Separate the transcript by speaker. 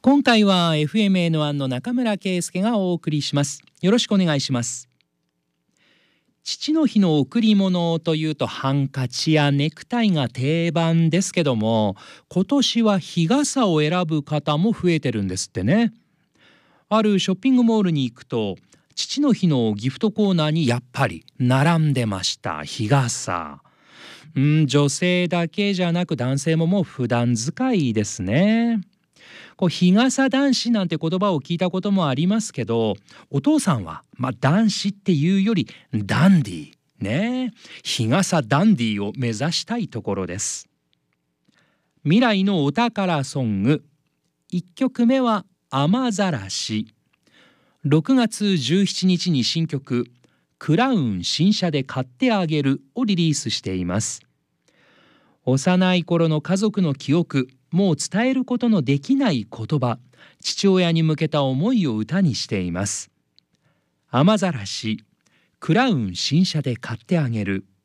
Speaker 1: 今回は FMN1 の中村圭介がお送りします。よろしくお願いします。父の日の贈り物というとハンカチやネクタイが定番ですけども、今年は日傘を選ぶ方も増えてるんですってね。あるショッピングモールに行くと、父の日のギフトコーナーにやっぱり並んでました。日傘。女性だけじゃなく男性ももう普段使いですね。日傘男子なんて言葉を聞いたこともありますけど、お父さんは男子っていうよりダンディね。日傘ダンディを目指したいところです。未来のお宝ソング、1曲目は雨ざらし。6月17日に新曲クラウン新車で買ってあげるをリリースしています。幼い頃の家族の記憶、もう伝えることのできない言葉、父親に向けた思いを歌にしています。雨ざらし、クラウン新車で買ってあげる。